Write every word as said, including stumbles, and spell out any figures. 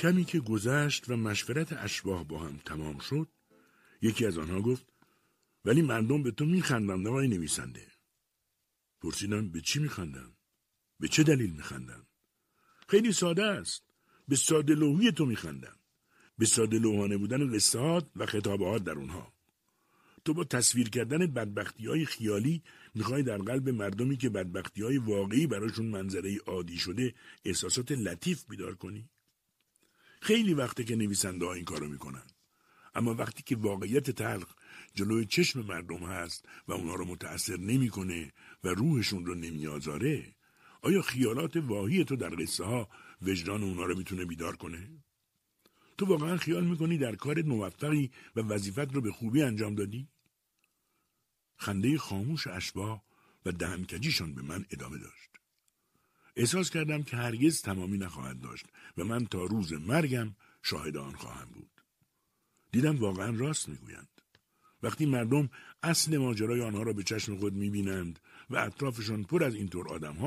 کمی که گذشت و مشورت اشباح با هم تمام شد، یکی از آنها گفت ولی مردم به تو میخندند آقای نویسنده. پرسیدم به چی میخندند؟ به چه دلیل میخندند؟ خیلی ساده است. به ساده لوحی تو میخندند. به ساده لوحانه بودن قصه‌هات و خطابهات در اونها. تو با تصویر کردن بدبختی‌های خیالی میخوای در قلب مردمی که بدبختی‌های واقعی براشون منظره عادی شده احساسات لطیف بیدار کنی؟ خیلی وقته که نویسنده ها این کارو میکنن. اما وقتی که واقعیت تلخ جلوی چشم مردم هست و اونا رو متأثر نمیکنه و روحشون رو نمیآزاره، آیا خیالات واهی تو در قصه ها وجدان اونا رو میتونه بیدار کنه؟ تو واقعا خیال میکنی در کارت موفقی و وظیفت رو به خوبی انجام دادی؟ خنده خاموش اشباح و دهنکجیشان به من ادامه داشت. احساس کردم که هرگز تمامی نخواهد داشت و من تا روز مرگم شاهد آن خواهم بود. دیدم واقعا راست میگویند. وقتی مردم اصل ماجرای آنها را به چشم خود میبینند و اطرافشان پر از اینطور آدم ها